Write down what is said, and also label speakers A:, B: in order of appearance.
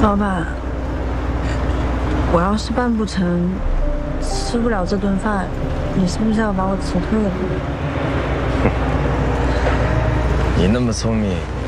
A: 老板，我要是办不成，吃不了这顿饭，你是不是要把我辞退了？
B: 你那么聪明。